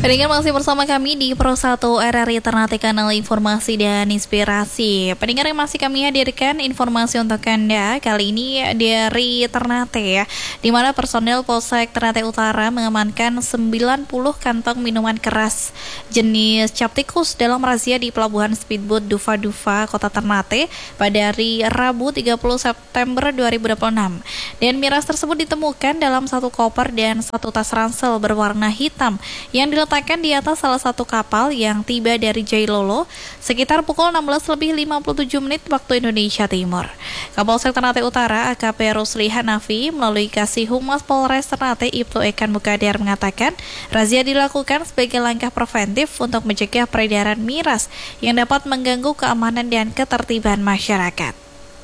Pendengar masih bersama kami di Pro 1 RRI Ternate Kanal Informasi dan Inspirasi. Pendengar yang masih kami hadirkan informasi untuk Anda kali ini dari Ternate ya, di mana personel Polsek Ternate Utara mengamankan 90 kantong minuman keras jenis Capticus dalam razia di Pelabuhan Speedboat Dufa-Dufa, Kota Ternate pada hari Rabu 30 September 2026. Dan miras tersebut ditemukan dalam satu koper dan satu tas ransel berwarna hitam yang diletakkan di atas salah satu kapal yang tiba dari Jailolo sekitar pukul 16:57 waktu Indonesia Timur. Kapolsek Ternate Utara AKP Rusli Hanafi melalui Kasih Humas Polres Ternate Ibtu Ekan Mukadar mengatakan razia dilakukan sebagai langkah preventif untuk mencegah peredaran miras yang dapat mengganggu keamanan dan ketertiban masyarakat.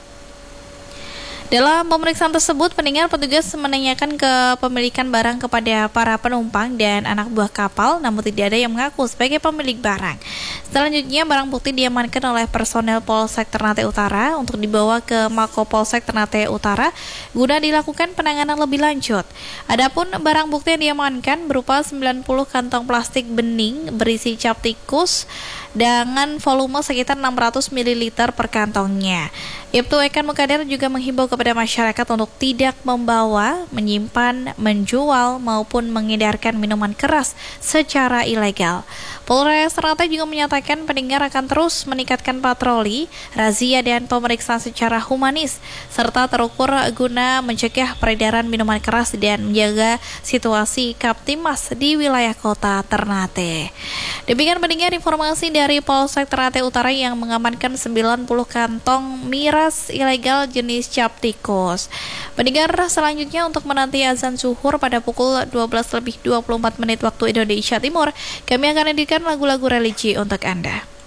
Dalam pemeriksaan tersebut, pendengar petugas menanyakan kepemilikan barang kepada para penumpang dan anak buah kapal, namun tidak ada yang mengaku sebagai pemilik barang. Selanjutnya, barang bukti diamankan oleh personel Polsek Ternate Utara untuk dibawa ke Mako Polsek Ternate Utara guna dilakukan penanganan lebih lanjut. Adapun barang bukti yang diamankan berupa 90 kantong plastik bening berisi Capticus dengan volume sekitar 600 ml per kantongnya. Ibtu Ekan Mukadar juga menghimbau kepada masyarakat untuk tidak membawa, menyimpan, menjual, maupun mengedarkan minuman keras secara ilegal. Polres Ternate juga menyatakan pendengar akan terus meningkatkan patroli, razia dan pemeriksaan secara humanis, serta terukur guna mencegah peredaran minuman keras dan menjaga situasi Kaptimas di wilayah kota Ternate. Demikian pendengar informasi dari Polsek Ternate Utara yang mengamankan 90 kantong miras ilegal jenis Capticus. Pendengar selanjutnya untuk menanti azan zuhur pada pukul 12:24 waktu Indonesia Timur, kami akan hadirkan lagu-lagu religi untuk Anda.